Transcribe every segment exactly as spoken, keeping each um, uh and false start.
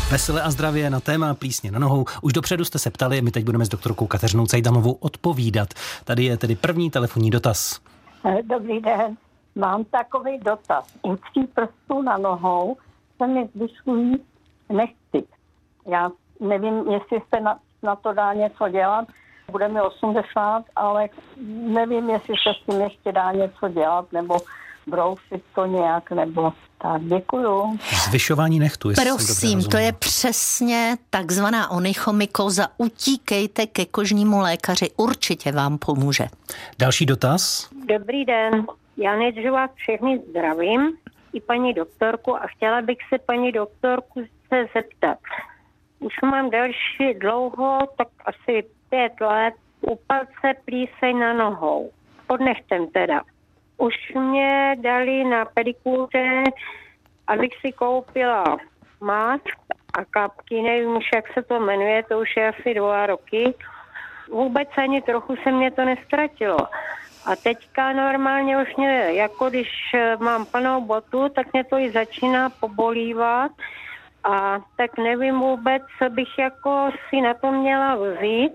Veselé a zdravě na téma plísně na nohou. Už dopředu jste se ptali, my teď budeme s doktorkou Kateřinou Cejdamovou odpovídat. Tady je tedy první telefonní dotaz. Dobrý den, mám takový dotaz. U tří prstů na nohou se mi zvyšují nechty. Já nevím, jestli se na, na to dá něco dělat. Bude mi osmdesát, ale nevím, jestli se s tím ještě dá něco dělat, nebo brousit to nějak, nebo tak. Děkuju. Zvyšování nechtu. Prosím, to je přesně takzvaná onychomykoza. Utíkejte ke kožnímu lékaři, určitě vám pomůže. Další dotaz. Dobrý den, já nejdřív vás všechny zdravím, i paní doktorku, a chtěla bych se paní doktorku se zeptat. Už mám delší dlouho, tak asi pět let, u palce plíseň na nohou. Pod nechtem teda. Už mě dali na pedikuře, abych si koupila mát a kapky, nevím už, jak se to jmenuje, to už je asi dva roky. Vůbec ani trochu se mě to nestratilo. A teďka normálně už mě, jako když mám plnou botu, tak mě to i začíná pobolívat. A tak nevím vůbec, co bych jako si na to měla vzít,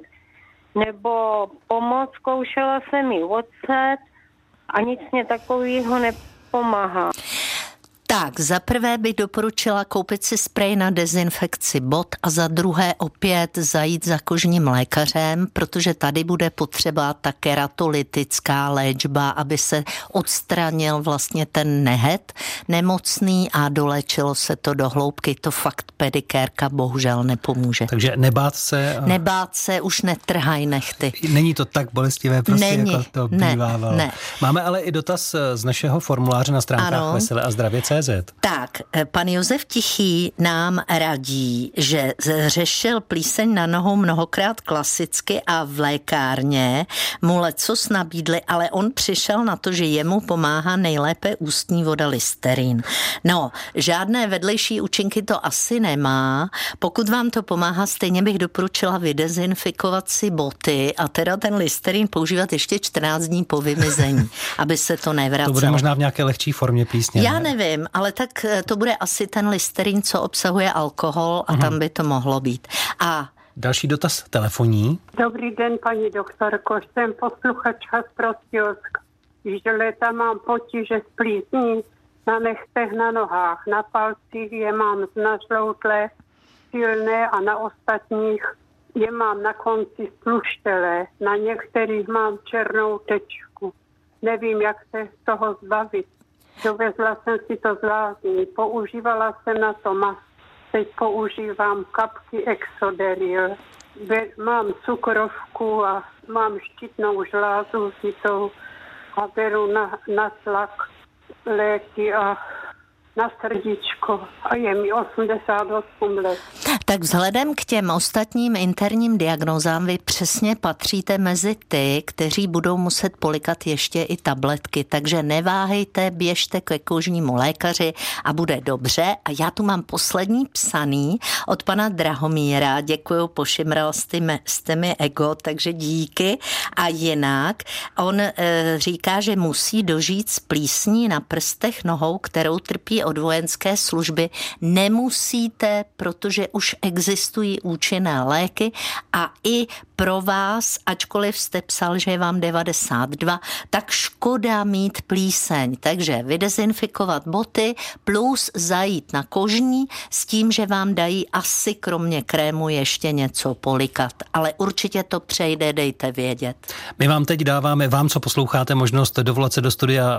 nebo pomoc, zkoušela jsem i ocet a nic mě takového nepomáhá. Tak, za prvé bych doporučila koupit si sprej na dezinfekci bot a za druhé opět zajít za kožním lékařem, protože tady bude potřeba ta keratolytická léčba, aby se odstranil vlastně ten nehet nemocný a dolečilo se to do hloubky. To fakt pedikérka bohužel nepomůže. Takže nebát se. A... Nebát se, už netrhaj nechty. Není to tak bolestivé prostě, Není, jako to ne, bývávalo. Ne. Máme ale i dotaz z našeho formuláře na stránkách Veselé a zdravě tečka cé zet. Tak, pan Josef Tichý nám radí, že řešil plíseň na nohou mnohokrát klasicky a v lékárně mu lecos nabídli, ale on přišel na to, že jemu pomáhá nejlépe ústní voda Listerin. No, žádné vedlejší účinky to asi nemá. Pokud vám to pomáhá, stejně bych doporučila vydezinfikovat si boty a teda ten Listerin používat ještě čtrnáct dní po vymizení, aby se to nevracelo. To bude možná v nějaké lehčí formě plísně. Já ne? nevím, ale tak to bude asi ten Listerin, co obsahuje alkohol a uh-huh. tam by to mohlo být. A další dotaz telefonní. Dobrý den, paní doktorko, jsem posluchačka z Prostějovska. Již léta mám potíže s plísní na nechtech, na nohách, na palcích je mám znažloutlé, silné a na ostatních je mám na konci spluštelé. Na některých mám černou tečku. Nevím, jak se z toho zbavit. Dovezla jsem si to z lázní, používala jsem na to mas. Teď používám kapky Exoderil. Mám cukrovku a mám štítnou žlázu zitou a beru na, na tlak léky a na srdíčko a je mi osmdesát osm let. Tak vzhledem k těm ostatním interním diagnózám vy přesně patříte mezi ty, kteří budou muset polikat ještě i tabletky, takže neváhejte, běžte ke kožnímu lékaři a bude dobře. A já tu mám poslední psaný od pana Drahomíra, děkuju, pošimral jste mi ego, takže díky. A jinak, on e, říká, že musí dožít s plísní na prstech nohou, kterou trpí od vojenské služby. Nemusíte, protože už existují účinné léky a i pro vás, ačkoliv jste psal, že je vám devadesát dva, tak škoda mít plíseň. Takže vydezinfikovat boty plus zajít na kožní s tím, že vám dají asi kromě krému ještě něco polikat. Ale určitě to přejde, dejte vědět. My vám teď dáváme, vám, co posloucháte, možnost dovolat se do studia